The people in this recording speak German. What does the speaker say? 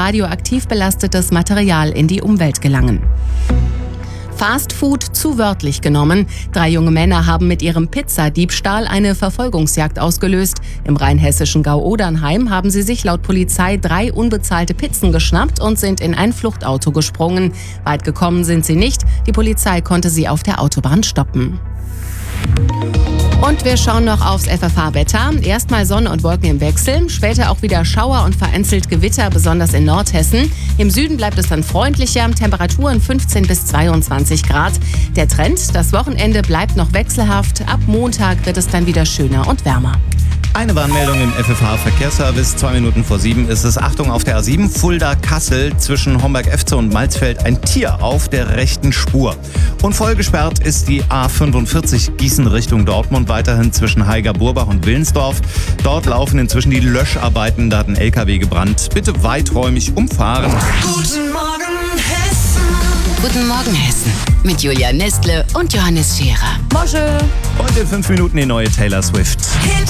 radioaktiv belastetes Material in die Umwelt gelangen. Fast Food zu wörtlich genommen. 3 junge Männer haben mit ihrem Pizzadiebstahl eine Verfolgungsjagd ausgelöst. Im rheinhessischen Gau-Odernheim haben sie sich laut Polizei 3 unbezahlte Pizzen geschnappt und sind in ein Fluchtauto gesprungen. Weit gekommen sind sie nicht. Die Polizei konnte sie auf der Autobahn stoppen. Und wir schauen noch aufs FFH-Wetter. Erstmal Sonne und Wolken im Wechsel, später auch wieder Schauer und vereinzelt Gewitter, besonders in Nordhessen. Im Süden bleibt es dann freundlicher, Temperaturen 15 bis 22 Grad. Der Trend, das Wochenende bleibt noch wechselhaft. Ab Montag wird es dann wieder schöner und wärmer. Eine Warnmeldung im FFH-Verkehrsservice. 2 Minuten vor 7 ist es. Achtung, auf der A7 Fulda-Kassel zwischen Homberg-Efze und Malzfeld ein Tier auf der rechten Spur. Und voll gesperrt ist die A45 Gießen Richtung Dortmund, weiterhin zwischen Haiger-Burbach und Willensdorf. Dort laufen inzwischen die Löscharbeiten, da hat ein LKW gebrannt. Bitte weiträumig umfahren. Guten Morgen, Hessen. Guten Morgen, Hessen. Mit Julia Nestle und Johannes Scherer. Mosche! Und in 5 Minuten die neue Taylor Swift. Hit